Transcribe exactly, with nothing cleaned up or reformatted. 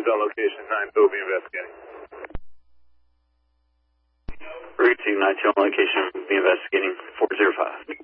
twos on location, nine two will be investigating. Route two, nine two on location, be investigating four zero five.